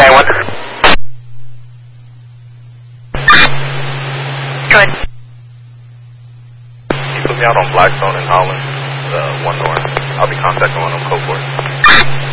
one. Good. You put me out on Blackstone in Holland, 1 North. I'll be contacting one of them. Code for it.